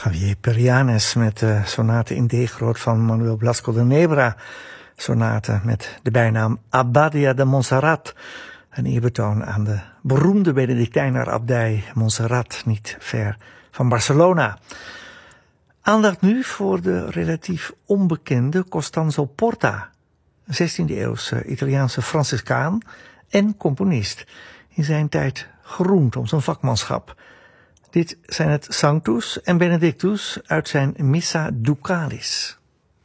Javier Perianes met de sonate in D-groot van Manuel Blasco de Nebra. Sonate met de bijnaam Abbadia de Montserrat. Een eerbetoon aan de beroemde Benedictijner abdij Montserrat, niet ver van Barcelona. Aandacht nu voor de relatief onbekende Costanzo Porta, een 16e-eeuwse Italiaanse Franciscaan en componist. In zijn tijd geroemd om zijn vakmanschap. Dit zijn het Sanctus en Benedictus uit zijn Missa Ducalis.